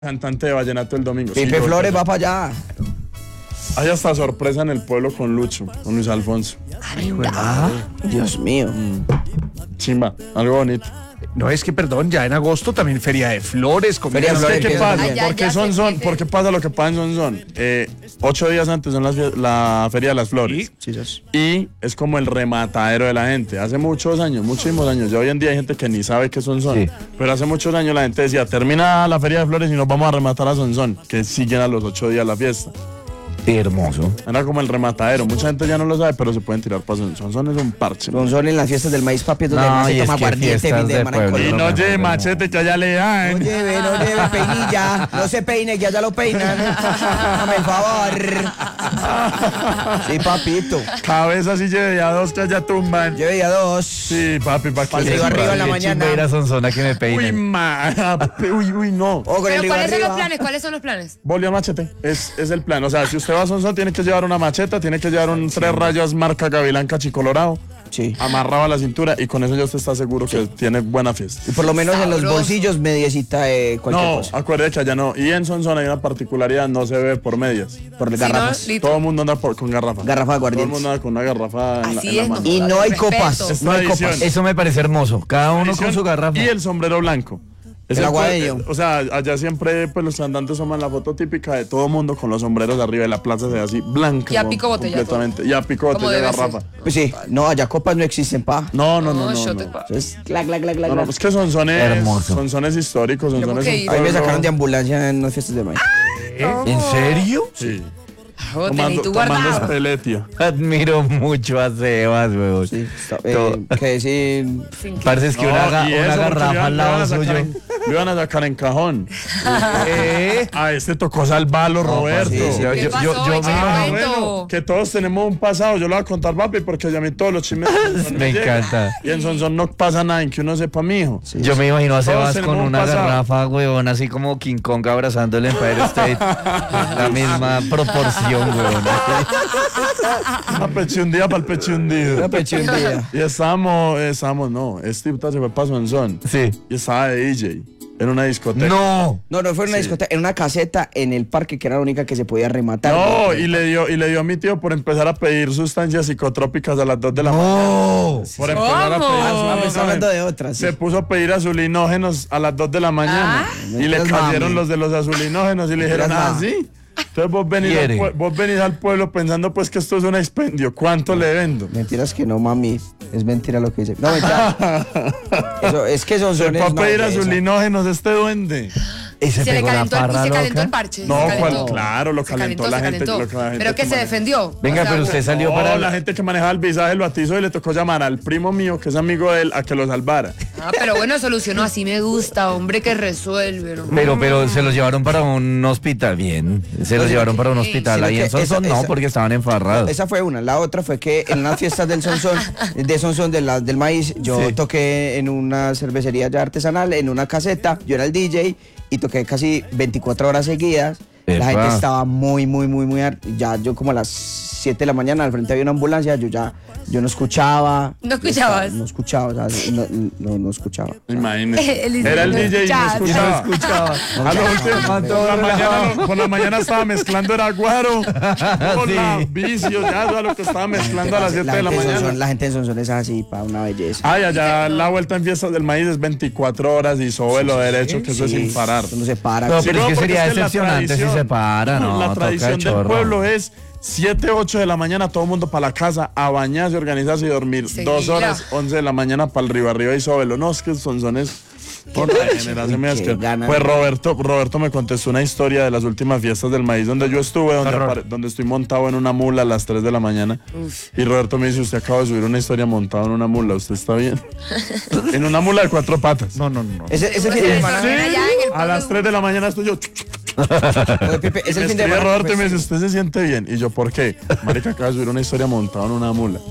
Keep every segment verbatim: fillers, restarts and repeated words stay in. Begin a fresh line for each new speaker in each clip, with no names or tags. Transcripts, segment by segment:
Cantante de vallenato el domingo.
Pipe
sí,
Flores va para allá.
Hay hasta sorpresa en el pueblo con Lucho, con Luis Alfonso.
Ah, Dios mío.
Mm. Chimba, algo bonito.
No, es que, perdón, ya en agosto también Feria de Flores.
Feria de Flores,
¿Qué
empieza
pasa?
también.
¿Por qué son, son? ¿Por qué pasa lo que pasa en Son Son? Eh, ocho días antes son las, fie- la Feria de las Flores.
Sí, sí.
Y es como el rematadero de la gente. Hace muchos años, muchísimos años. Ya hoy en día hay gente que ni sabe qué Son Son.
Sí.
Pero hace muchos años la gente decía, termina la Feria de Flores y nos vamos a rematar a Son Son, que siguen a los ocho días la fiesta.
Hermoso.
Era como el rematadero. Mucha gente ya no lo sabe, pero se pueden tirar para Son Son. Son es un parche.
Son Son en las fiestas del maíz, papi, donde
No,
más
y
se
es
toma
que
aguardiente,
fiestas
fin de
de
semana en
pueblo.
Y
Colombia.
no lleve machete que allá le dan.
No lleve, no lleve peinilla, no se peine, que allá lo peinan. Dame el favor. Sí, papito.
Cabeza sí lleve ya dos que allá tumban.
Lleve ya dos.
Sí, papi, para que
Paseo
se-
arriba en la
Qué
mañana.
chimba ir a Sonsona que me
Uy,
peinen.
ma, uy, uy, no.
O con el
Pero
río
¿cuáles son los
arriba.
planes? ¿Cuáles son los planes?
Bolio machete, es, es el plan. O sea, si usted va a Son Son, tiene que llevar una macheta, tiene que llevar un tres rayas marca Gavilán Cachicolorado,
Sí.
amarrado a la cintura, y con eso ya usted está seguro que tiene buena fiesta.
Y por lo menos en los
Sabroso.
bolsillos mediecita de cualquier
No,
cosa.
acuérdate que allá no. Y en Son Son hay una particularidad, no se ve por medias.
Por
Si no,
garrafas.
litro.
Todo el mundo anda por- con garrafa.
Garrafa de
Todo el
aguardiente.
mundo anda con una garrafa en, la,
Así
en la
es,
mano.
no.
Y no hay
Respeto.
copas.
Es
No hay
tradición.
copas.
Eso me parece hermoso. Cada uno con su garrafa.
Y el sombrero blanco. Es
El
el
aguadeño.
O sea, allá siempre pues, los andantes toman la foto típica de todo mundo con los sombreros de arriba de la plaza, se ve así blanca.
Y a
¿no?
pico botella,
Completamente. Y a pico
Como
botella
debe
garrafa.
Pues sí, no, allá copas no existen, pa.
No, no, no,
No,
no.
yo
no.
te pa-
Entonces, clac, clac, clac, clac.
No, no,
clac.
pues que son sones,
Hermoso.
son sones históricos, son
Tenemos
sones
que ir.
A mí me sacaron de ambulancia en las fiestas de maíz.
¿En serio?
Sí.
Oh,
Tomando,
tení tú
tomando
guardado.
espeletio.
Admiro mucho a Sebas, weón.
Sí, está-
Todo.
eh, que decir.
Parece es que
No,
una, ga-
y
una
eso, porque
garrafa
lo
al
iban
lado
a sacar
suyo.
en- Lo iban a sacar en cajón.
¿Eh?
A este tocó salvarlo, Roberto.
sí, sí.
Yo,
¿Qué
yo,
pasó?
yo, yo
Eche
me
el
Ah,
cuento.
bueno, que todos tenemos un pasado. Yo lo voy a contar, papi, porque ya a mí todos los chismes.
Me encanta.
Y en Son Son no pasa nada en que uno sepa, mijo.
Yo me imagino a
Todos
Sebas
tenemos
con
un
una
pasado.
garrafa, weón, así como King Kong abrazando el Empire State. La misma proporción, weón.
Una peche un día para el peche hundido.
Una peche un día.
Y estábamos, estábamos, no, este puta se fue para Son Son.
Sí.
Y estaba de D J en una discoteca.
No.
No, no fue en una discoteca, en una caseta en el parque que era la única que se podía rematar.
No, y le dio, y le dio a mi tío por empezar a pedir sustancias psicotrópicas a las dos de la mañana.
No.
Por empezar a
¿Cómo?
pedir
Ah, me
azulinógenos.
está hablando de otras. Sí.
Se puso a pedir azulinógenos a las dos de la mañana. Y le
Mentiras,
cayeron
mami.
los de los azulinógenos y le dijeron,
Mentiras,
ah,
mami.
sí. Entonces vos venís, al,
Quiere.
pue- vos venís al pueblo pensando pues que esto es un expendio. ¿Cuánto le vendo?
Mentiras que no, mami. Es mentira lo que dice. No, mentira. Eso, es que son
Se
sones.
fue a
no,
pedir
de esa.
azulinógenos este duende.
Y se,
Se le
pegó la
calentó, el, y
parra
se calentó
loca.
el parche.
No,
se
cual-
calentó.
claro, lo
Se
calentó
se
la gente,
calentó.
lo que la gente
Pero que se
toma.
defendió.
Venga,
O sea,
pero usted salió
No,
para
la gente que manejaba el visaje lo atizó y le tocó llamar al primo mío, que es amigo de él, a que lo salvara.
Ah, pero bueno, solucionó. Así me gusta, hombre que resuelve. ¿no?
Pero, pero se los llevaron para un hospital, bien. Se los llevaron para un hospital.
Sino
Ahí
que
en Sonsón
esa-
no,
esa-
porque estaban enfarrados.
Esa fue una. La otra fue que en unas fiestas del Sonsón, de Sonsón de la, del maíz, yo
Sí.
toqué en una cervecería ya artesanal, en una caseta. Yo era el D J y toqué casi veinticuatro horas seguidas. La
Epa.
gente estaba muy, muy, muy, muy... har- Ya yo como a las siete de la mañana al frente había una ambulancia, yo ya... Yo no escuchaba.
¿No escuchabas?
Estaba- No escuchaba, o sea, no, no, no escuchaba.
Imagínese.
Él dice,
Era el
no
D J y no
escuchaba.
escuchaba. A lo último, por la mañana, por la mañana estaba mezclando era guaro con
Sí.
la vicio, ya era lo que estaba mezclando a las siete de la
gente en Sonsón-
mañana.
la gente en Sonsón es así, para una belleza.
Ay, allá la vuelta en fiestas del maíz es veinticuatro horas y sobre lo derecho, que eso es
Sí,
sin parar.
eso no se para.
No,
Sí,
pero es que
porque
sería
es que la
decepcionante si
tradición-
se para, ¿no?
La
Toca
tradición del
chorro.
pueblo es siete, ocho de la mañana, todo el mundo para la casa, a bañarse, organizarse y dormir.
Seguila.
Dos horas, once de la mañana para el río arriba y sóbelo. No, es que son sones por la generación mía, es
qué
que-
ganas.
Pues Roberto, Roberto me contestó una historia de las últimas fiestas del maíz donde yo estuve, donde,
Horror.
apare- donde estoy montado en una mula a las tres de la mañana. Y Roberto me dice, usted acaba de subir una historia montado en una mula, ¿usted está bien? En una mula de cuatro patas.
No, no, no.
Ese, ese fin
Pues
de
el
semana.
sol allá en el
A
pueblo
las
de
tres de la mañana estoy yo.
Oye, Pepe, es
Me
el fin de
escribe
semana.
Roberto y me
pues,
dice, ¿usted se siente bien? Y yo, ¿por qué? Marica, acaba de subir una historia montado en una mula.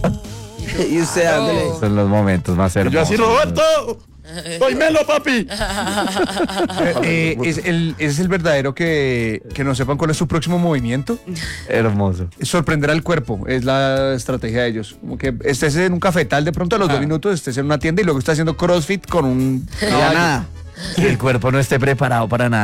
Y usted dándole.
Son los momentos más
Y
hermosos.
yo así, Roberto, ¡soy melo, papi!
Eh, es, el, es el verdadero que, que no sepan cuál es su próximo movimiento.
Hermoso.
Sorprender al cuerpo, es la estrategia de ellos. Como que estés en un cafetal de pronto a los
Ah.
dos minutos, estés en una tienda y luego estás haciendo CrossFit con un
Ya
caballo.
nada.
Que el cuerpo no esté preparado para nada.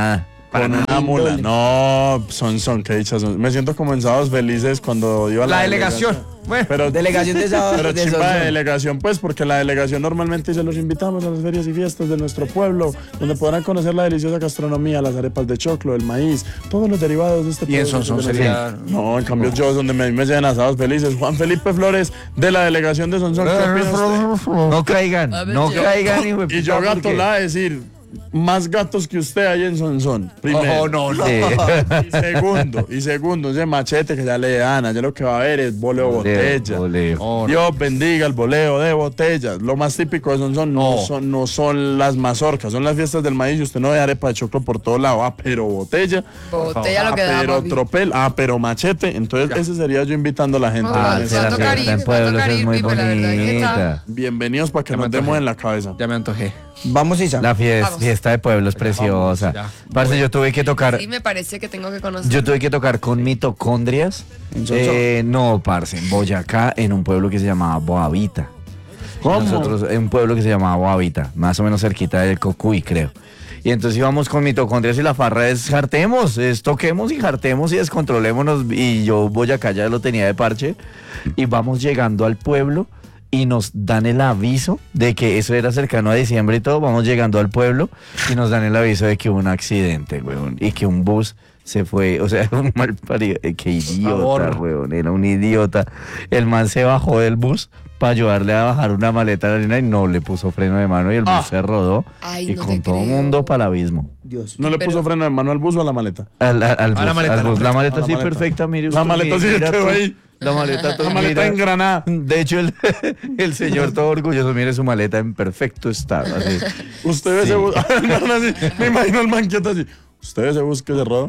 Con una mula. No, son, son, qué dichas son. Me siento como en Sábados Felices cuando iba a
La delegación. Bueno,
Pero,
Delegación de sábado.
pero
de
chimba de
Sonsón.
delegación, pues, porque la delegación normalmente dice: los invitamos a las ferias y fiestas de nuestro pueblo, donde podrán conocer la deliciosa gastronomía, las arepas de choclo, el maíz, todos los derivados de este
y en
producto
Sonsón
de la-
sería...
No, en cambio yo, donde me, me llevan asados felices. Juan Felipe Flores, de la delegación de Sonsón. ¿Qué opina usted?
No caigan, no caigan, hijo de
Y yo
puta,
gato
porque-
la va a decir: más gatos que usted hay en Sonsón. Primero.
Oh, no, no.
Sí.
Y segundo, y segundo, ese machete que ya le dan, ya lo que va a ver es boleo botella.
Voleo.
Oh, no.
Dios bendiga el boleo de botellas. Lo más típico de Sonsón no,
No.
son, no son las mazorcas, son las fiestas del maíz y usted no ve arepa de choclo por todo lado. Ah, pero botella.
Botella
Ah,
lo que da,
pero
papi.
tropel. Ah, pero machete. Entonces ese sería yo invitando a la gente.
Ah,
Ah,
Bienvenidos-
sí, la
Santo
fiesta
Caribe,
en pueblos
Santo
es muy
Caribe, la verdad es que está-
bonita.
Bienvenidos para que
Ya me
nos demos
antojé.
en la cabeza.
Ya me antojé.
Vamos, Isa.
La fiesta,
Vamos.
fiesta de pueblos es preciosa.
ya.
Parce, yo tuve que tocar,
Sí, me parece que tengo que conocer.
yo tuve que tocar con mitocondrias. Eh, no, parce, en Boyacá, en un pueblo que se llamaba Boavita.
¿Cómo?
Nosotros, en un pueblo que se llamaba Boavita, más o menos cerquita del Cocuy, creo. Y entonces íbamos con mitocondrias y la farra es jartemos, es toquemos y jartemos y descontrolémonos. Y yo Boyacá ya lo tenía de parche. Y vamos llegando al pueblo y nos dan el aviso de que eso era cercano a diciembre y todo. Vamos llegando al pueblo y nos dan el aviso de que hubo un accidente, weón. Y que un bus se fue, o sea, un mal parido. eh, Qué idiota,
favor.
weón. Era un idiota. El man se bajó del bus para ayudarle a bajar una maleta de arena y no le puso freno de mano y el bus
Ah.
se rodó.
Ay,
y
no
con
te
todo el
creo.
mundo para el abismo.
Dios.
¿No le
Pero-
puso freno de mano al bus o a la maleta?
Al, al, al bus,
la maleta,
al
la
bus. La maleta
A la
sí
maleta.
perfecta, mire.
La
usted,
maleta sí
mira
quedó
tú.
ahí.
La maleta,
La maleta
mira.
engranada.
De hecho, el, el señor todo orgulloso, mire su maleta en perfecto estado. Así.
Usted ve ese bus. El man así, me imagino el man quieto así. ¿Usted ve ese bus que se rodó?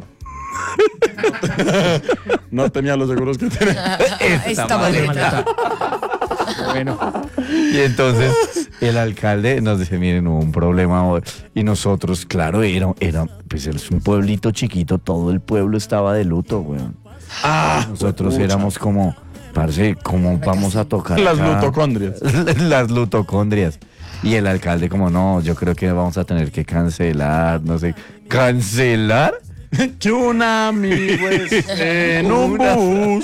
No tenía los seguros que tenía.
Esta maleta.
Bueno.
Y entonces el alcalde nos dice, miren, hubo un problema hoy. Y nosotros, claro, era, era, pues es un pueblito chiquito, todo el pueblo estaba de luto, weón.
Ah,
Nosotros
pucha.
éramos como, parce, ¿cómo vamos a tocar
Las
acá?
lutocondrias.
Las lutocondrias. Y el alcalde como, no, yo creo que vamos a tener que cancelar, no sé. ¿Cancelar?
Que un amigo es en un
Una-
bus.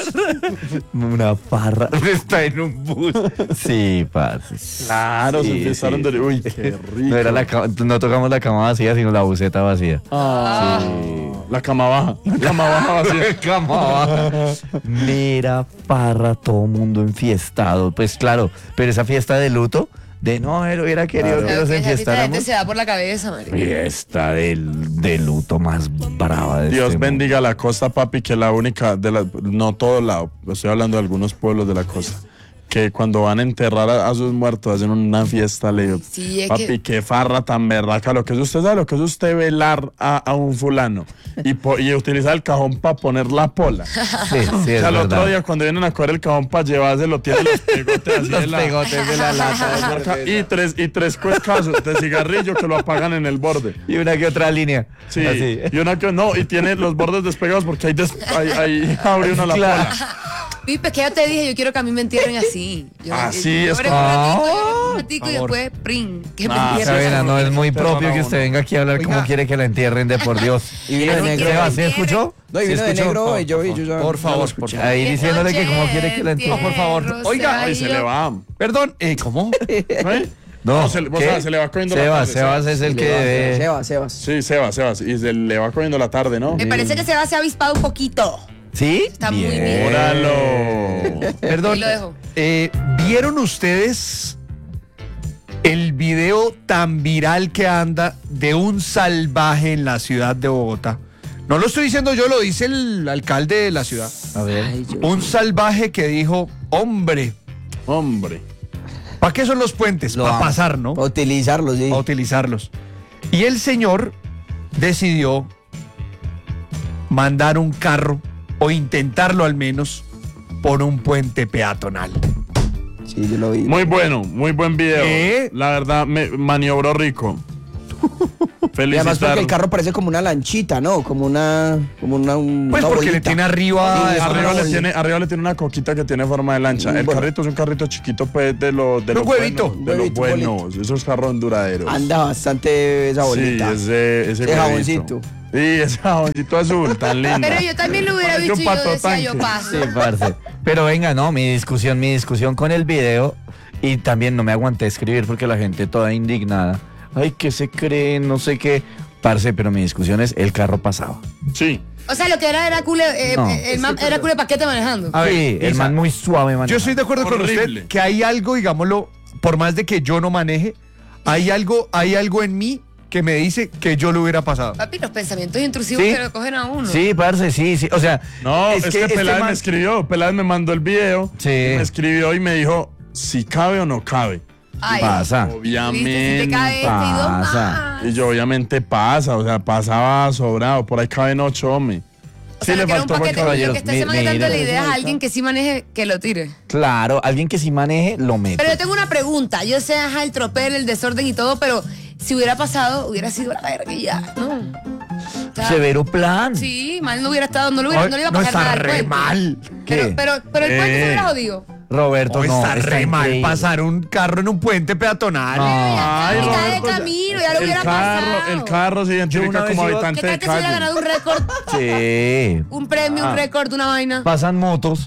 Una farra. Está en un bus. Sí, parce.
Claro, se
Sí,
empezaron
sí.
de. Uy, qué rico.
No, era la ca- no tocamos la cama vacía, sino la buceta vacía.
Ah, La cama baja. La cama baja vacía.
Cama baja. Mira, farra, todo mundo enfiestado. Pues claro, pero esa fiesta de luto, de no, él hubiera querido
Claro.
que nos
Esa gente
enfiestáramos.
se da por la cabeza, marica.
Fiesta del, de luto más brava de
Dios
este
bendiga la costa, papi, que la única de la, no todo lado, estoy hablando de algunos pueblos de la costa, que cuando van a enterrar a, a sus muertos hacen una fiesta, le digo,
Sí, es
papi,
que-
qué farra tan berraca, lo que es usted sabe, lo que es usted velar a, a un fulano y, po- y utilizar el cajón para poner la pola.
mundo. Sí, sí,
O
es
sea, el otro
verdad.
día cuando vienen a coger el cajón para llevárselo, tiene los pegotes así de
Los
la-
pegotes de la lata.
y tres, y tres cuescazos de cigarrillo que lo apagan en el borde.
Y una que otra línea.
Sí,
Así.
y una que no, y tiene los bordes despegados porque ahí, des- ahí, ahí abre uno la
Claro.
pola.
Pipe, que ya te dije, yo quiero que a mí me entierren así. Yo,
Así
yo
es
oré
como-
un ratito, yo oré un ratico y
Favor.
después, prin, que me
Ah,
entierren.
Sabina, no es muy propio que usted venga aquí a hablar
Oiga.
como quiere que la entierren de por Dios.
Y vino de
no
negro.
quiero
Sebas, ¿sí
que
escuchó?
No, y
¿Sí
vino de
escuchó?
negro y yo, y yo ya.
Por
ya
favor,
lo
por
escuché.
favor.
Ahí diciéndole que cómo quiere que la entierren.
por favor. Oiga,
Ahí se le va.
Perdón, eh, ¿cómo?
¿Eh?
No,
No, se le- o
¿qué?
sea, se le va cogiendo la
Sebas,
tarde,
Sebas es el que debe...
Sebas, Sebas.
Sí, Sebas, Sebas. Y se le va cogiendo la tarde, ¿no?
Me parece que se va a avispado un poquito.
¿Sí?
Está muy bien.
Óralo.
Perdón.
Ahí lo dejo.
Eh, ¿Vieron ustedes el video tan viral que anda de un salvaje en la ciudad de Bogotá? No lo estoy diciendo yo, lo dice el alcalde de la ciudad.
A ver.
Ay, yo-
Un salvaje que dijo, hombre,
Hombre.
¿para qué son los puentes?
Lo
Para
amo.
pasar, ¿no?
Para utilizarlo, sí.
A utilizarlos. Y el señor decidió mandar un carro, o intentarlo al menos, por un puente peatonal.
Sí, yo lo vi.
Muy bueno, muy buen video.
¿Eh?
La verdad, me maniobró rico.
Y además
Felicitar.
porque el carro parece como una lanchita, ¿no? Como una... Como una un-
Pues
una
porque le
bolita.
tiene arriba...
Sí,
es
Arriba
una-
le, tiene, arriba le tiene una coquita que tiene forma de lancha. El
Bueno.
carrito es un carrito chiquito, pues, de los de
Un
los
huevito.
buenos, de
Huevito,
los buenos, esos carros duraderos.
Anda bastante esa bolita.
Sí, ese, ese
Ese
huevito.
jaboncito.
Sí, ese jaboncito azul, tan lindo.
Pero yo también lo hubiera
Parece
visto
un
y yo
pato
decía, yo
tanque.
paso.
Sí, parce. Pero venga, no, mi discusión, mi discusión con el video. Y también no me aguanté escribir porque la gente toda indignada. Ay, ¿qué se cree? No sé qué. Parce, pero mi discusión es el carro pasaba.
Sí.
O sea, lo que era era cule, eh,
No.
el man era cule paquete manejando.
A ver,
Sí, el
Isa,
man muy suave manejando.
Yo estoy de acuerdo con
Horrible.
usted que hay algo, digámoslo, por más de que yo no maneje, hay algo, hay algo en mí que me dice que yo lo hubiera pasado.
Papi, los pensamientos intrusivos
Sí.
que lo cogen a uno.
Sí, parce, sí, sí. O sea,
No, es, que,
este
Peláez
man-
me escribió. Peláez me mandó el video.
Sí.
Me escribió y me dijo si cabe o no cabe.
Ay,
pasa.
¿viste? Si
Obviamente.
te cae este y dos
pasa.
más.
Y yo obviamente pasa, o sea, pasaba sobrado. Por ahí caben ocho, hombre.
O sea,
Sí,
lo
le
que era un
faltó
paquete,
buen
lo
caballero.
que está
Mi-
se manda dando la
mire.
idea a alguien que sí maneje, que lo tire.
Claro, alguien que sí maneje, lo mete.
Pero yo tengo una pregunta. Yo sé, ajá, el tropel, el desorden y todo, pero si hubiera pasado, hubiera sido la verga y ya, ¿no? O sea,
Severo plan.
Sí, mal no hubiera estado, no, lo hubiera, no le iba a
no
pasar
está
nada al
re
puente.
mal.
¿Qué?
Pero, pero, pero el puente
Eh.
se hubiera jodido.
Roberto,
No,
no.
está re mal
increíble.
pasar un carro en un puente peatonal.
No.
Ay,
mitad de
Roberto, ya-
camino, ya lo
el
hubiera
carro,
pasado.
El carro se
Yo
identifica
una vez
como
iba-
habitante
¿Qué tal
de
que se hubiera
calle.
ganado un récord,
Sí.
un premio,
Ah.
un récord, una vaina?
Pasan motos,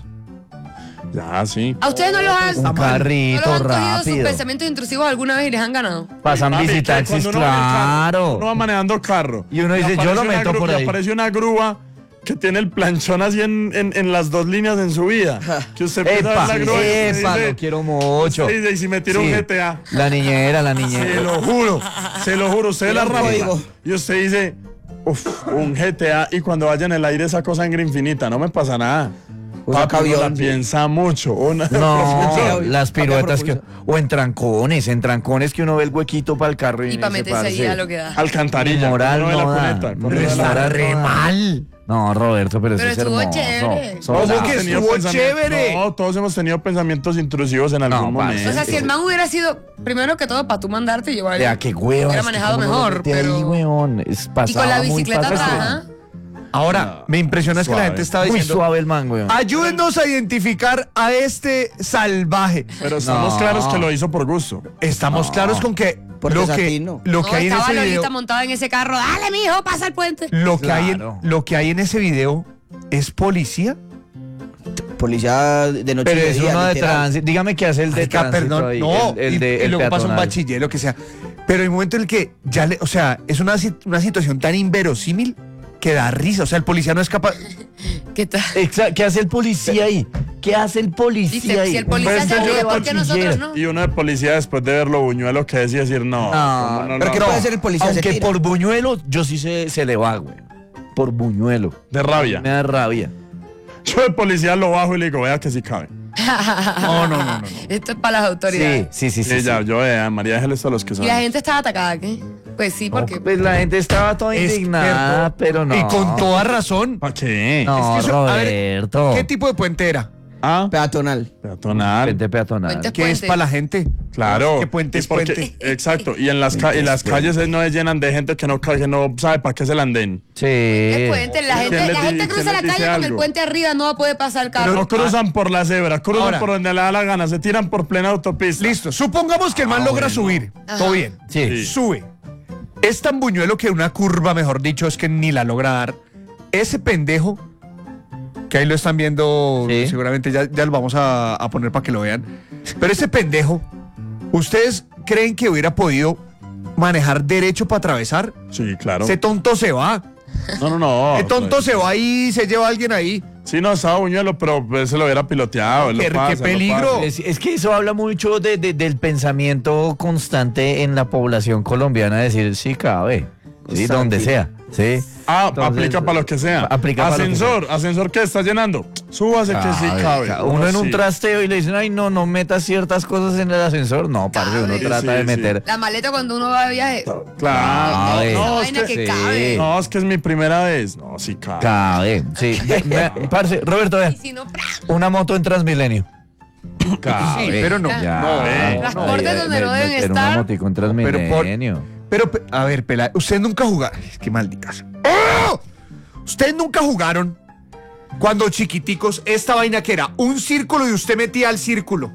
Ya, sí.
¿A ustedes no los han,
un
no
carrito
los han cogido sus
rápido.
pensamientos intrusivos alguna vez y les han ganado?
Pasan
Papi, que
visitaxis,
cuando uno va en el carro,
claro.
Uno va manejando carro.
Y uno dice, yo
aparece
lo
una
meto
gru-
por
y
ahí.
aparece una grúa que tiene el planchón así en, en, en las dos líneas en su vida. Que usted empieza
Epa,
a ver la grúa y usted
epa,
dice,
lo quiero mucho.
usted dice, y si me tiro
Sí.
un G T A.
La niñera, la
Se
niñera.
lo juro, se lo juro, usted la
un
rampa
código.
y usted dice, uff, un G T A y cuando vaya en el aire saco sangre infinita, no me pasa nada.
Usa
Papi, uno la
cavión, sí.
piensa mucho. Una
No,
propulsión.
las piruetas que...
Propulsión.
O en trancones, en trancones que uno ve el huequito para el carro y,
Y para
uno dice,
meterse ahí
parce,
a lo que da.
alcantarilla.
Moral
uno ve la
no da.
cuneta,
No
uno ve la-
Está
Moral
re
no da.
mal.
No, Roberto, pero,
Pero
eso es
estuvo
hermoso.
chévere.
Son-
¿Cómo
Todos
que
hemos tenido
estuvo
pensamientos-
chévere?
No, todos hemos tenido pensamientos intrusivos en algún
No, parce.
momento.
O sea, si el man hubiera sido, primero que todo, para tú mandarte y llevar.
Ya, qué hueva.
Hubiera
es que
manejado
cómo lo
mejor,
mete ahí,
pero.
weón, es
Y con
pasaba
la
muy
bicicleta
pasado.
atrás, ¿ah?
Ahora, me impresiona es que la
Suave.
gente estaba
Muy
diciendo,
suave el man, weón.
ayúdennos a identificar a este salvaje.
Pero estamos
No.
claros que lo hizo por gusto.
Estamos
No.
claros con que
Por
lo que,
desatino.
lo
No,
que hay en
estaba
ese
Lolita
video,
montada en ese carro. Dale, mijo, pasa el puente.
lo que hay en,
Claro.
lo que hay en ese video es policía.
Policía de noche
Pero
y de
es
día,
uno de
literal.
tránsito. Dígame qué hace el de
Marica,
tránsito
perdón,
ahí,
no,
el, el
y,
de
y
el
luego pasa un
peatonal.
bachiller, lo que sea. Pero hay un momento en el que ya le, o sea, es una, si- una situación tan inverosímil que da risa. O sea, el policía no es capaz.
¿Qué tal?
Exacto, ¿qué hace el policía ahí? ¿Qué hace el policía
Dice,
ahí?
si el policía
Pues
se
yo
ríe,
de
¿por qué nosotros
bachiller.
no?
Y uno de policía después de verlo buñuelo que decía decir no.
No,
¿cómo
pero ¿qué
no?
puede hacer el policía? Se
Aunque
tira.
por buñuelo, yo sí se, se le va, güey. Por buñuelo.
De rabia.
Me da rabia.
Yo de policía lo bajo y le digo, vea que sí cabe.
No, no, no, no. no.
Esto es para las
Sí,
autoridades.
sí, sí, sí.
Sí,
sí.
ya, yo vea, María Ángeles a los que
Y
son.
la gente estaba atacada, ¿qué? Pues sí, porque.
Pues la gente estaba toda indignada,
Experto.
pero no.
Y con toda razón.
¿Para qué?
No,
Es que eso- a ver,
Roberto.
¿Qué tipo de puente era?
Ah,
Peatonal.
peatonal.
Puente peatonal.
Puente-
¿Qué es
Puente.
para la gente?
Claro.
¿Qué puente
Y
es
porque-
puente?
Exacto. Y en las, ca- y las calles no se llenan de gente que no, ca- que no sabe para qué se la anden.
Sí.
Es puente. La
¿Quién
gente,
les
la
di-
gente
quién
cruza
les
la
dice
calle con el
algo?
puente arriba, no puede pasar el carro.
No cruzan por la cebra, cruzan
Ahora.
por donde le da la gana, se tiran por plena autopista.
Listo. Supongamos que el man logra subir. Todo bien.
Sí.
Sí.
Sube. Es tan buñuelo que una curva, mejor dicho, es que ni la logra dar. Ese pendejo, que ahí lo están viendo,
Sí.
seguramente ya, ya lo vamos a, a poner para que lo vean. Pero ese pendejo, ¿ustedes creen que hubiera podido manejar derecho para atravesar?
Sí, claro.
Ese tonto se va.
No, no, no.
Ese tonto se va y se lleva a alguien ahí.
Sí, no, estaba buñuelo, pero pues, se lo hubiera piloteado. él lo
Qué-
pasa,
qué
él lo
peligro.
pasa.
Es, es que eso habla mucho de, de- del pensamiento constante en la población colombiana, decir, sí, cabe, sí,
Exacto.
donde sea, sí.
Ah,
Entonces,
aplica para lo que sea.
aplica para lo que
ascensor, ascensor que está llenando. Súbase que sí cabe.
Cabe. Uno en un
Sí.
trasteo y le dicen, ay, no, no metas ciertas cosas en el ascensor. No, parce, uno
Cabe.
trata
Sí,
de
sí.
meter.
La maleta cuando uno va de viaje.
Claro.
Cabe.
No,
Esa
no, es
vaina
que,
que
sí.
cabe.
no, es que es mi primera vez. No, sí cabe.
Cabe, sí. Ve- vea, parce, Roberto, vea,
Y si no, ¡pra!
una moto en Transmilenio. Cabe.
Sí, pero no.
Ya.
no,
eh.
Transportes
Ay,
donde
me-
no deben
meter
estar.
Una motico en Transmilenio.
Pero, pe- a ver, pela, ustedes nunca jugaron. Es que malditas. ¡Oh! Ustedes nunca jugaron cuando chiquiticos esta vaina que era un círculo y usted metía al círculo.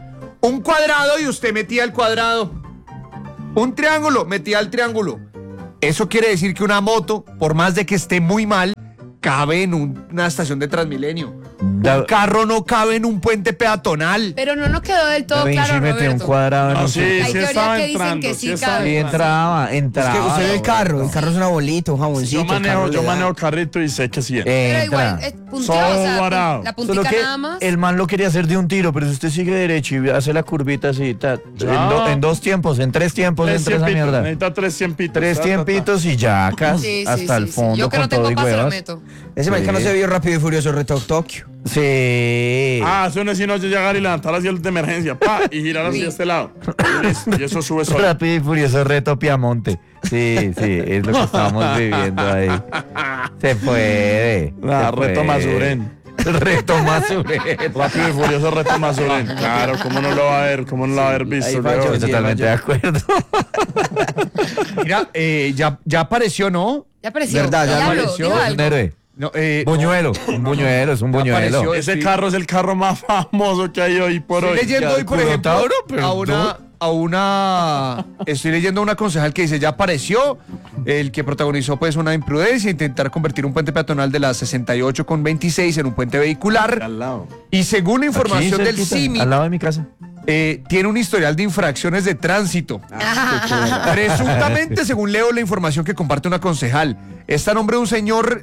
Un cuadrado y usted metía al cuadrado. Un triángulo, metía al triángulo. Eso quiere decir que una moto, por más de que esté muy mal, cabe en un- una estación de Transmilenio.
Da-
Un carro no cabe en un puente peatonal.
Pero no nos quedó del todo
Vinci
claro,
mete un
Roberto.
cuadrado en
No,
un-
sí,
Hay
sí
teorías
estaba
que dicen
entrando.
que sí
estaba
cabe.
Sí,
entrando.
entraba,
Es que
entraba.
usted ve el carro, el carro es una bolita, un jaboncito.
Yo
el carro
manejo,
le
yo
da.
manejo carrito y sé que sí es.
Pero igual,
Entra.
es punteado, o sea,
Sobrado.
la
Solo
puntica
que
nada más.
el man lo quería hacer de un tiro, pero si usted sigue derecho y hace la curvita así, ta, en,
Ya.
do- en dos tiempos, en tres tiempos,
Tres
entra esa
tiempitos,
mierda.
necesita tres tiempitos.
Tres
ta, ta, ta.
tiempitos y ya, acá,
Sí, sí,
hasta
sí,
el
sí.
fondo
Yo que
con
no
todo
tengo
y
pase lo
huevas.
meto.
Ese marica no
Sí.
se vio Rápido y Furioso Reto Tokio.
Sí.
Ah, eso no es sino llegar y levantar así el de emergencia, pa, y girar así a este lado. Y listo, y eso sube solo.
Rápido y Furioso Reto Piamonte. Sí, sí, es lo que estamos viviendo ahí. Se puede.
Ah,
se
reto
puede.
Masurén.
Reto Masurén.
Rápido y furioso reto Masurén. Claro, ¿cómo no lo va a haber? ¿Cómo no lo va a haber visto?
ahí
Leo?
falló,
Estoy
sí,
totalmente de acuerdo.
Mira, eh, ya, ya apareció, ¿no?
Ya apareció.
Verdad, ya
Diablo,
apareció.
digo
Es un
algo.
héroe.
No, eh,
Buñuelo, un buñuelo, es un buñuelo.
apareció.
Ese
Sí.
carro es el carro más famoso que hay hoy por
Estoy
hoy.
leyendo
Ya,
hoy, por ejemplo,
Curotauro, pero
a una, a una, estoy leyendo a una concejal que dice, ya apareció el que protagonizó pues una imprudencia, intentar convertir un puente peatonal de la sesenta y ocho con veintiséis en un puente vehicular.
Al lado.
Y según la información
Aquí
del
cerquita,
C I M I,
al lado de mi casa.
eh, tiene un historial de infracciones de tránsito. Presuntamente, según leo la información que comparte una concejal, está a nombre de un señor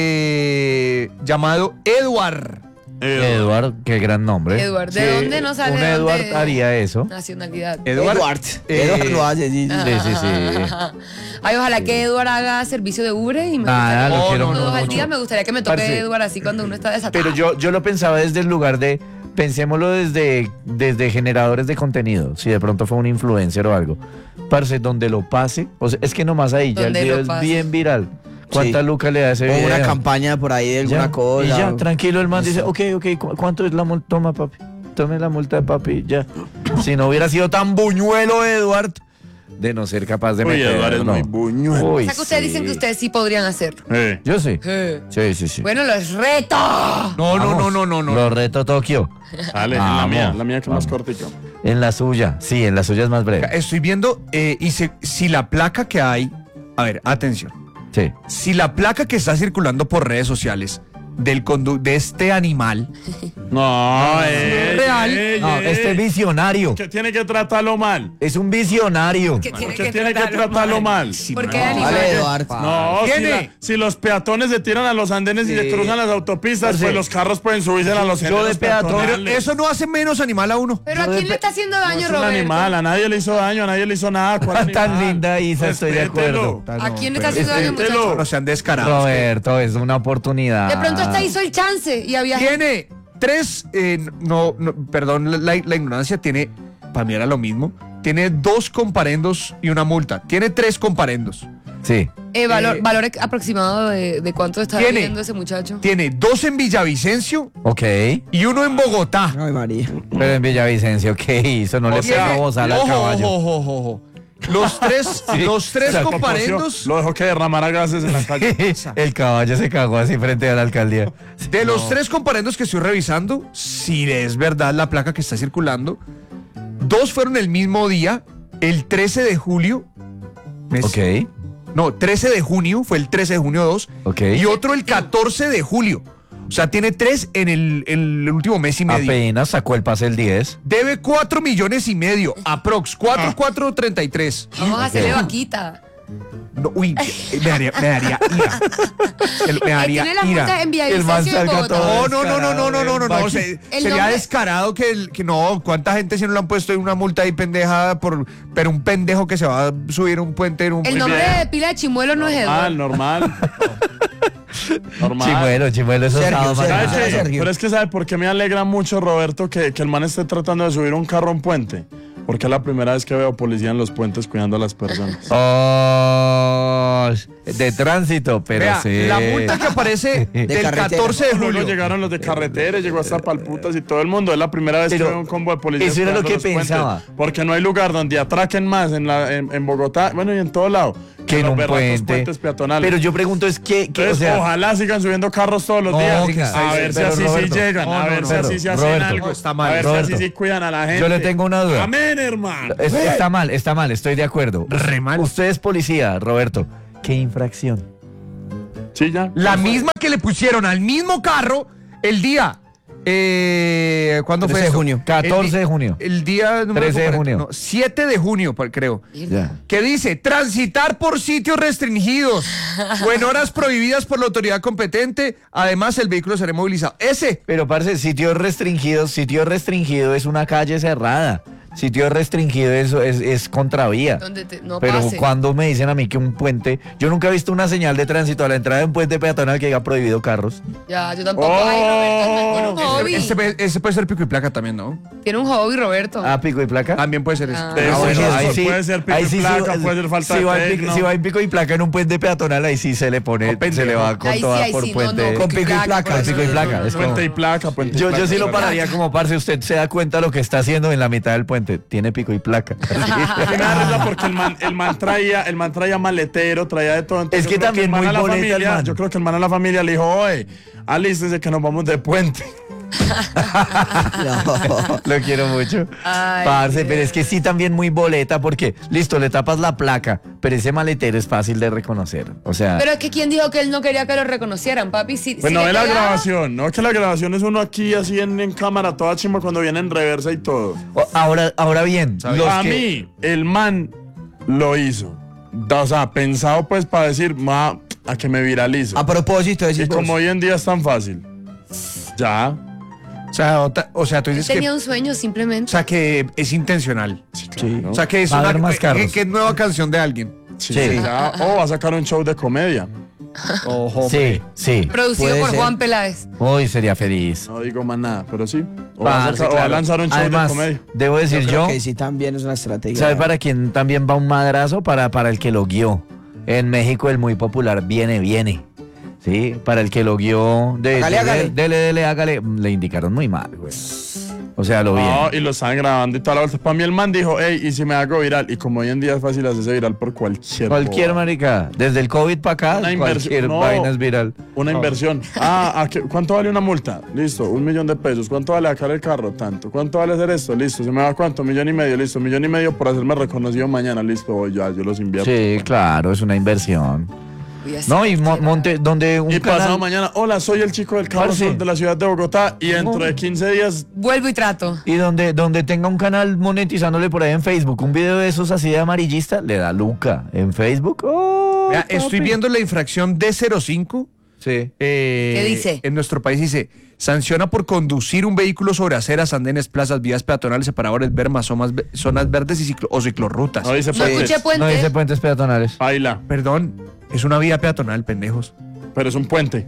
eh, llamado Edward.
Eh,
Eduard, qué gran nombre.
Edward, ¿de
Sí,
dónde no sale?
Un
de
Edward
dónde-
haría eso.
Nacionalidad.
Edward.
Edward.
eh,
Edward lo hace, sí, sí.
Sí, sí, sí.
Ay, ojalá que Edward haga servicio de Uber y me
Nada,
gustaría-
lo
No,
quiero
no,
mucho.
todos al día me gustaría que me toque
Parce.
Edward así cuando uno está desatado.
Pero yo, yo lo pensaba desde el lugar de, pensémoslo desde, desde generadores de contenido, si de pronto fue un influencer o algo. Parce, donde lo pase, o sea, es que nomás ahí, ya el
Donde lo
video es
pase.
bien viral. ¿Cuánta
Sí.
luca le da ese
O
video?
una campaña por ahí de alguna
Ya,
cosa.
Y ya, tranquilo, el man dice,
Listo.
ok, ok, ¿cu- ¿cuánto es la multa? Toma, papi. Tome la multa de papi, ya. Si no hubiera sido tan buñuelo, Edward, de no ser capaz de
Uy,
meter.
Edward es
no.
muy buñuelo.
Uy,
O sea que ustedes
sí.
dicen que ustedes sí podrían hacerlo.
Eh.
Yo sí.
Eh.
Sí, sí, sí.
Bueno, los reto.
No, no, no, no, no, no.
Lo reto Tokio.
Dale, en la
Vamos,
mía, la mía que es más
vamos.
cortica.
En la suya, sí, en la suya es más breve.
Estoy viendo eh, y se- si la placa que hay, a ver, atención,
Sí.
si la placa que está circulando por redes sociales del condu- de este animal,
No, eh,
real.
eh,
No,
eh,
este visionario.
que tiene que tratarlo mal.
Es un visionario.
Que tiene
Que
que
tiene que
tratarlo
tratarlo mal.
¿Por qué
Vale,
animal?
Edward.
No, si,
¿Tiene?
la- si los peatones se tiran a los andenes y se cruzan las autopistas,
Parce,
pues los carros pueden subirse a los
yo
senderos
de peatón-
peatonales.
eso no hace menos animal a uno.
Pero ¿a
Yo
quién
de-
le está haciendo
No
daño,
es un
Roberto?
animal, a nadie le hizo daño, a nadie le hizo nada. ¿Cuál
Tan
animal?
linda Isa, estoy de
Respételo.
acuerdo.
¿A quién le está haciendo daño,
Respételo.
muchacho?
No sean descarados.
Roberto, es una oportunidad.
De pronto hasta hizo el chance y había
Tiene tres, eh, no, no, perdón la, la ignorancia, tiene, para mí era lo mismo, tiene dos comparendos y una multa. Tiene tres comparendos.
Sí.
eh, valor,
eh,
valor aproximado de, de cuánto está
¿Tiene?
viviendo ese muchacho.
Tiene dos en Villavicencio
Ok.
y uno en Bogotá.
Ay, María.
Pero en Villavicencio, ¿qué hizo? No le
Tiene-
pegó bozal al
ojo,
caballo.
ojo, ojo, ojo. Los tres, los tres
Se
comparendos,
Lo dejó que derramara gases en la calle.
El caballo se cagó así frente a la alcaldía.
de los tres comparendos que estoy revisando, si es verdad la placa que está circulando, dos fueron el mismo día, el trece de julio. ¿ves?
Ok.
No, trece de junio, fue el trece de junio dos.
Ok.
Y otro el catorce de julio. O sea, tiene tres en el, en el último mes y medio.
Apenas sacó el pase el diez.
Debe cuatro millones y medio, aprox, cuatro, cuatro, treinta y tres.
Vamos a hacerle vaquita.
No, uy, me daría, me daría ira. El- Me
Eh,
daría
tiene la
ira.
multa en
El man
Villavicencio y
salga
Bogotá.
todo-
No, no, no, no, no, no, no, no, no. se-
El
sería
nombre-
descarado que, el, que no, cuánta gente si no le han puesto una multa ahí pendeja por, pero un pendejo que se va a subir un puente en un
El nombre de pila de Chimuelo no es Edward.
Normal, normal. Normal.
Chimuelo, chimuelo, eso
Sergio,
estaba
Sergio,
mal.
¿Sabe qué?
Sergio.
Pero es que ¿sabe por qué me alegra mucho, Roberto, que, que el man esté tratando de subir un carro a un puente? Porque es la primera vez que veo policía en los puentes cuidando a las personas.
Oh, de tránsito, pero
Vea,
sí.
la multa que aparece del
carretera.
catorce de
Luego
julio.
llegaron los de carretera, llegó hasta Palputas y todo el mundo. Es la primera vez
Pero
que veo un combo de policías.
eso era lo
cuidando
que
los puentes.
pensaba.
Porque no hay lugar donde atraquen más en, la, en, en Bogotá, bueno, y en todo lado,
Que en
los
un
berracos
puente.
puentes peatonales.
Pero yo pregunto es que, que, o
Entonces,
sea,
ojalá sigan subiendo carros todos los
No,
días.
que-
a ver si
pero,
así
Roberto,
sí llegan,
no,
a
no,
ver
no,
si así se hacen
Roberto,
algo.
no, está mal,
a ver
Roberto.
si así sí cuidan a la gente.
yo le tengo una duda.
Amén, hermano.
Es- está mal, está mal, estoy de acuerdo.
Re mal.
Usted es policía, Roberto. ¿Qué infracción?
Sí, ya.
La misma que le pusieron al mismo carro el día. Eh, ¿Cuándo fue
trece de
eso?
junio.
catorce de junio.
El día. no me
trece de
acuerdo,
junio.
no, siete de junio, pa- creo.
Ya.
Que dice, transitar por sitios restringidos o en horas prohibidas por la autoridad competente. Además, el vehículo será movilizado. Ese.
Pero parce, sitios restringidos, sitio restringido es una calle cerrada. Sitio restringido es, es, es contravía.
Donde te- no
Pero
pase.
cuando me dicen a mí que un puente, yo nunca he visto una señal de tránsito a la entrada de un puente peatonal que diga prohibido carros.
Ya, yo tampoco.
Oh.
Ay, Roberto, tiene un hobby.
Ese, ese puede ser pico y placa también, ¿no?
Tiene un hobby, Roberto.
Ah, pico y placa.
También puede ser eso.
Ah.
De
Ah,
eso,
bueno,
eso
ahí sí,
puede ser pico
ahí
y
sí,
placa,
sí,
puede ser falta
si
de
va en pico-
tecno.
si va en pico y placa en un puente peatonal, ahí sí se le pone,
O pendejo.
se le va con
Ahí sí,
toda
ahí
por
sí, no,
puente.
no,
Con pico y placa,
por
pico y
eso,
placa,
no, no,
es
no.
Puente y placa, puente y
Yo,
placa.
yo sí lo pararía como parce, usted se da cuenta lo que está haciendo en la mitad del puente. Tiene pico y placa.
Sí, me da risa porque el man, el man traía, el man traía maletero, traía de todo. Entonces
Es que
yo creo
también
el man
muy
a la
boleta el
familia,
man.
Yo creo que el man a la familia le dijo, oye, alístense que nos vamos de puente.
No.
Lo quiero mucho.
Ay,
Parce,
Dios.
pero es que sí también muy boleta porque, listo, le tapas la placa, pero ese maletero es fácil de reconocer. O sea,
Pero es que ¿quién dijo que él no quería que lo reconocieran, papi? Si,
Pues
si
no
le
ve la
pegaba-
grabación, no que la grabación es uno aquí así en, en cámara toda chimba cuando viene en reversa y todo.
o- ahora, ahora bien, los
a
que-
mí, el man lo hizo. O sea, pensado pues para decir, ma, a que me viralizo.
A propósito,
Y
decís vos.
como hoy en día es tan fácil. Ya.
O sea, otra- o sea, tú
Él
dices que.
tenía un sueño
O
simplemente.
sea, que es intencional.
Sí.
O sea, que es
Va a
una
haber más
que,
carros.
que es nueva canción de alguien.
Sí.
Sí.
Ya. O va a sacar un show de comedia.
Ojo.
Sí, sí.
Producido
puede
por
ser.
Juan Peláez.
Hoy sería feliz.
No digo más nada, pero sí. O, va, a
Parce,
sacar- o va a
claro.
lanzar un show
Además,
de comedia.
debo
Yo
decir
creo
yo,
que sí también es una estrategia.
¿sabe para quién también va un madrazo? Para, para el que lo guió. En México el muy popular Viene, Viene. Sí, para el que lo guió, de,
Hágale,
de-
hágale.
dele, dele, hágale, le indicaron muy mal, güey. O sea, lo bien.
No, y lo estaban grabando y toda la vuelta. Para mí el man dijo, hey, ¿y si me hago viral? Y como hoy en día es fácil hacerse viral por cualquier
Cualquier
boba.
marica, desde el COVID para acá,
Una
cualquier
inversión, no.
vaina es viral.
Una inversión. Ah, ¿a qué- ¿cuánto vale una multa? Listo, un millón de pesos. ¿Cuánto vale sacar el carro? Tanto. ¿Cuánto vale hacer esto? Listo. ¿Se me va cuánto? Millón y medio. Listo. Millón y medio por hacerme reconocido mañana. Listo, voy ya, yo los invierto.
Sí, claro, es una inversión.
Uy, así
No, y mo-
cualquiera.
monte, donde un
Y pasado
canal,
mañana, hola, soy el chico del carro
Parce.
azul de la ciudad de Bogotá. Y dentro de quince días,
Vuelvo y trato.
y donde, donde tenga un canal monetizándole por ahí en Facebook, un video de esos así de amarillista, le da Luca en Facebook. Oh,
Vea, estoy
papi.
viendo la infracción D cero cinco.
Sí.
Eh,
¿Qué dice?
En nuestro país dice, sanciona por conducir un vehículo sobre aceras, andenes, plazas, vías peatonales, separadores, bermas, zonas, ve- zonas verdes y ciclo- o ciclorrutas.
no dice
No
puentes.
escuché puente.
No dice puentes peatonales.
Baila,
Perdón, es una vía peatonal, pendejos.
pero es un puente.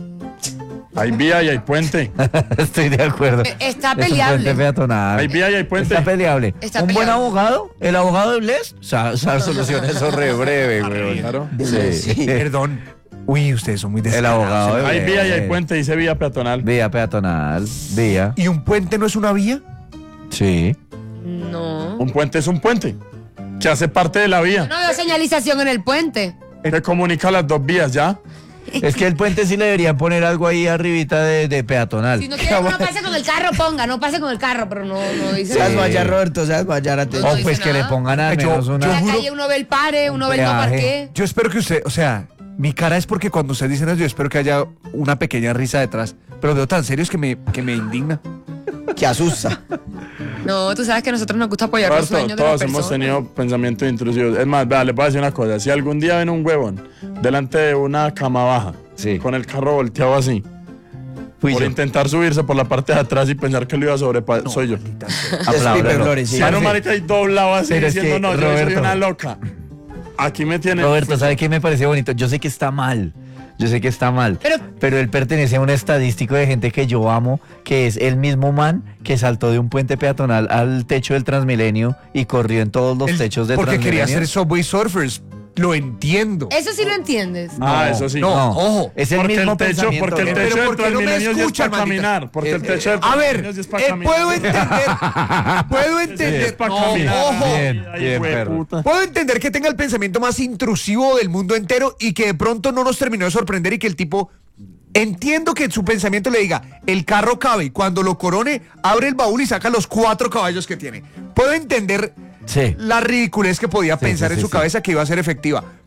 Hay vía y hay puente.
Estoy de acuerdo.
Eh, está
Es un
peleable.
puente peatonal.
Hay vía y hay puente.
Está peleable.
Está
un buen
peleable.
abogado, el abogado de Bless, sa- sa- soluciona eso re breve, güey.
Claro.
Sí.
Perdón. Uy, ustedes son muy
El
descarados.
abogado de
Hay vía y hay
Bless.
puente, dice vía peatonal.
Vía peatonal, vía.
¿Y un puente no es una vía?
Sí.
No.
Un puente es un puente que hace parte de la vía,
No veo señalización en el puente.
que comunica las dos vías, ¿ya?
Es que el puente sí le deberían poner algo ahí arribita de, de peatonal.
Si no quiere que no pase con el carro, ponga. No pase con el carro, pero no, no dice
Sabes
Sí.
nada.
vallar, Roberto, sabes vallar,
O
atención.
dice
pues que le
nada.
pongan al
Yo-
menos
yo
En
una.
la
juro-
calle uno ve el pare, uno ve el no
peaje.
parqué.
Yo espero que usted, o sea, mi cara es porque cuando usted dice eso, yo espero que haya una pequeña risa detrás. Pero veo tan serios que me, que me indigna.
Que asusta.
No, tú sabes que a nosotros nos gusta apoyar los
Roberto,
sueños de
todos
las
hemos
personas.
tenido pensamientos intrusivos. Es más, vea, les voy a decir una cosa. Si algún día ven un huevón delante de una cama baja,
Sí.
con el carro volteado así,
Fui
por
yo.
intentar subirse por la parte de atrás y pensar que lo iba a sobrepasar, soy yo.
Apláudalo.
Glory, sí.
Si era un marica ahí doblado así
Pero es
diciendo,
que,
no, yo soy
Roberto-
una loca. Aquí me tiene.
Roberto, ¿sabe qué me parece bonito? Yo sé que está mal. Yo sé que está mal.
Pero-
Pero él pertenece a un estadístico de gente que yo amo, que es el mismo man que saltó de un puente peatonal al techo del Transmilenio y corrió en todos los
El-
techos del
porque
Transmilenio.
quería hacer Subway Surfers. Lo entiendo.
Eso sí lo entiendes.
Ah, eso sí.
No, ojo.
Es el
porque
mismo
el techo,
pensamiento.
porque el
Pero
techo del
¿por qué no me
Transmilenio sí es
escuchan,
para
maldita?
caminar. Porque el
Eh,
techo del
A ver,
Transmilenio sí es para
eh,
caminar.
puedo entender. Puedo
Sí, es
entender.
para
No,
caminar.
ojo.
Bien,
Ay,
bien,
hue
perro.
puta.
Puedo entender que tenga el pensamiento más intrusivo del mundo entero y que de pronto no nos terminó de sorprender y que el tipo. Entiendo que su pensamiento le diga, el carro cabe y cuando lo corone, abre el baúl y saca los cuatro caballos que tiene. Puedo entender
Sí.
la ridiculez que podía
Sí,
pensar
sí,
en
sí,
su
sí.
cabeza que iba a ser efectiva.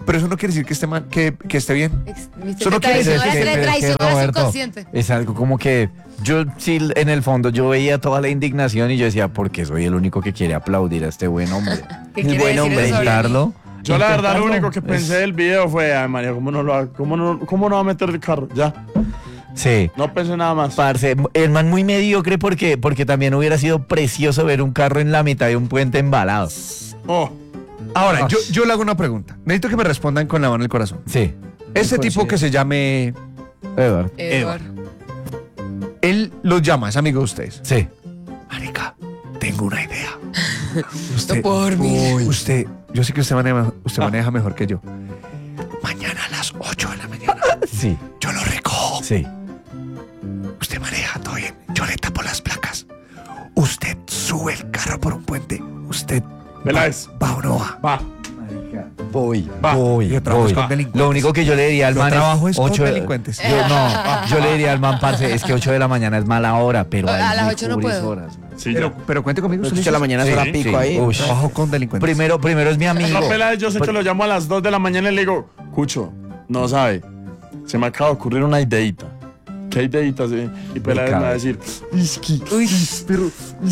pero eso no quiere decir que esté mal, que, que esté bien.
Ex- ¿viste?
Eso no
Te
quiere decir
traicionó,
que-
se le
pero es que,
traicionó al
Roberto,
subconsciente.
es algo como que yo sí, en el fondo yo veía toda la indignación y yo decía, porque soy el único que quiere aplaudir a este buen hombre.
¿Qué
El
quiere
buen
decir
hombre,
eso sobre mí?
Intentarlo.
Yo la verdad lo
intentarlo,
único que pensé
es-
del video fue, ay María, ¿cómo no lo va, cómo no, cómo no va a meter el carro? Ya,
Sí.
no pensé nada más.
Parce, el man muy mediocre porque, porque también hubiera sido precioso ver un carro en la mitad de un puente embalado.
Oh,
Ahora, yo, yo le hago una pregunta. Necesito que me respondan con la mano en el corazón.
Sí.
Ese tipo que se llame,
Edward.
Edward.
él los llama, es amigo de ustedes.
Sí.
Marica, tengo una idea.
No puedo dormir.
Usted, yo sé que usted maneja, usted maneja mejor que yo. Mañana a las ocho de la mañana,
Sí.
yo lo recojo.
Sí.
Usted maneja todo bien. Yo le tapo las placas. Usted sube el carro por un puente. Usted
Peláez,
va o no va.
va.
Voy,
Va.
voy,
Yo trabajo
voy.
con delincuentes.
Lo único que yo le diría al
Yo
man
trabajo es con
ocho-
delincuentes.
Yo, no, yo le diría al man, parce, es que ocho de la mañana es mala hora, pero
A
hay
las ocho no
mejores
puedo.
horas.
Sí,
Pero,
ya.
pero cuente conmigo.
Ocho
¿usted
de la mañana
Sí,
es hora
sí,
pico
sí.
ahí.
Uy.
Trabajo con delincuentes.
Primero, primero es mi amigo.
No, Peláez, yo sé que lo llamo a las dos de la mañana y le digo, Cucho, no sabe, se me acaba de ocurrir una ideita. ¿Qué ideita? Sí? Y Peláez me va a decir, es que,
Uy.
pero,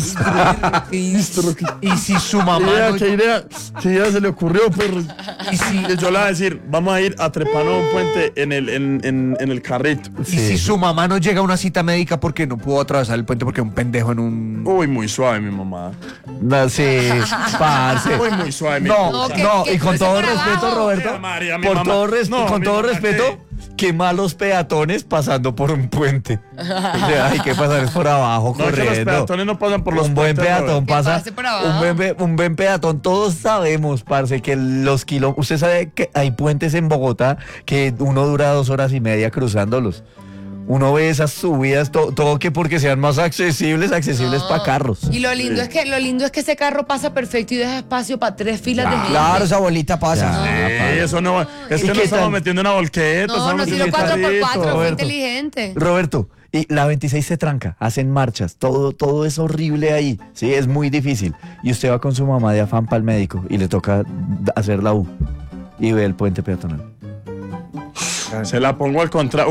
Y si su mamá
idea,
no-
¿qué idea? ¿Qué idea se le ocurrió, perro? Y si yo le voy a decir, vamos a ir a treparnos a un puente en el, en, en, en el carrito.
y si su mamá no llega a una cita médica porque no pudo atravesar el puente porque un pendejo en un...
Uy, muy suave mi mamá.
No, sí, parce.
Uy, muy suave mi
No,
No,
no,
que- que
y con
cruce
todo
por
respeto,
abajo.
Roberto,
Mira, María, mi
por
mamá-
todo, res-
no,
con
mi
todo
mamá,
respeto, qué malos peatones pasando por un puente. O sea, hay que pasar es por abajo
No, que los
corriendo.
peatones no pasan por los
un buen
puentes,
peatón
Robert.
Que
pasa,
pase por abajo.
un buen, pe- un buen peatón, todos sabemos, parce, que los kilómetros, usted sabe que hay puentes en Bogotá que uno dura dos horas y media cruzándolos. Uno ve esas subidas, to- todo que porque sean más accesibles, accesibles
No.
para carros.
Y lo lindo es que lo lindo es que ese carro pasa perfecto y deja espacio para tres filas de gente.
Claro, esa bolita pasa.
Sí, eso no, es
¿Y
que no
qué
estamos
tal?
metiendo una volqueta.
No,
estamos
no
metiendo
tiró
un
cuatro por
carrito.
cuatro, fue
Roberto.
inteligente.
Roberto, y la veintiséis se tranca, hacen marchas, todo, todo es horrible ahí, sí, es muy difícil. Y usted va con su mamá de afán para el médico y le toca d- hacer la U y ve el puente peatonal.
Se la pongo al contrario.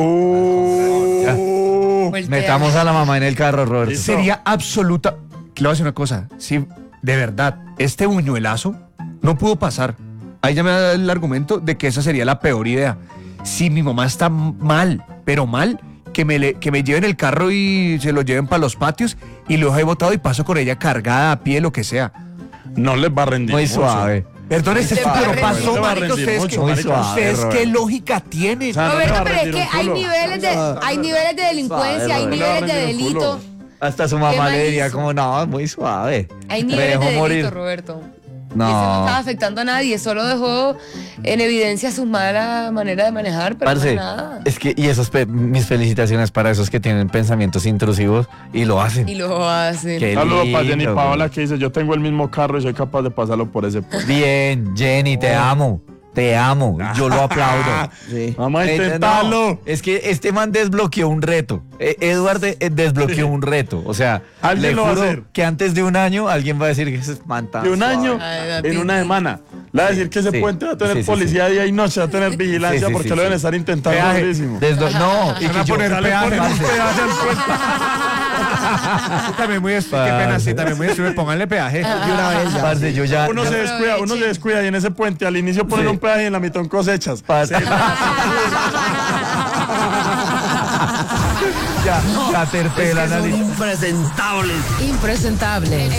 Uh,
Voltea.
Metamos a la mamá en el carro, Roberto.
Listo.
Sería absoluta... Le voy a decir una cosa. Si de verdad este buñuelazo no pudo pasar, ahí ya me da el argumento de que esa sería la peor idea. Si mi mamá está mal, pero mal, que me, le- que me lleven el carro y se lo lleven para los patios y lo he botado y paso con ella cargada a pie, lo que sea.
no les va a rendir.
Muy
mucho.
suave.
Perdón, este
Te va a
pero
rendir.
pasó,
Te va a
marica,
rendir
ustedes,
mucho,
qué,
Muy
marica.
suave,
ustedes qué
Roberto.
lógica tienen.
O sea, no te va
Roberto,
a
pero es
rendir
que
un
hay
culo.
niveles de, hay niveles de delincuencia, hay
Suave,
niveles de
Roberto.
delito.
Hasta su
Qué
mamá
mal
le diría
hizo.
como, no, muy suave.
Hay
Me
niveles
dejó
de delito,
morir.
Roberto.
No.
Y eso no estaba afectando a nadie, solo dejó en evidencia su mala manera de manejar, pero
Parce,
no nada.
es que, y esos, pe- mis felicitaciones para esos que tienen pensamientos intrusivos y lo hacen.
Y lo hacen.
Qué
Saludos para Jenny
lindo,
Paola
güey.
que dice, yo tengo el mismo carro y soy capaz de pasarlo por ese puente.
Bien, Jenny, te amo. Te amo. Yo lo aplaudo.
Sí.
Vamos a
Eh,
intentarlo.
no, es que este man desbloqueó un reto. Eh, Edward eh, desbloqueó un reto. O sea,
Alguien
le
lo va a
juro
hacer.
que antes de un año alguien va a decir que ese man tan
De un
suave.
año
Ay, la
en una
Titi.
semana. Le va a decir que ese
Sí.
puente va a tener
Sí, sí,
policía día y noche, va a tener vigilancia
Sí, sí,
porque
sí,
lo deben
sí.
estar intentando
Peaje.
durísimo.
Desdo- no, y
Van a
que yo-
poner
Ya le
peaje,
ponen un
parce.
peaje al puente.
Sí, también muy est- qué pena, sí, también muy estúpido. Pónganle peaje.
De una vez ya.
parce, yo ya,
Uno
ya-
se descuida, uno se descuida y en ese puente al inicio ponen
Sí.
un peaje y en la mitad un cosechas.
parce- ya, Caterpillar,
Son
analiza.
impresentables.
Impresentable.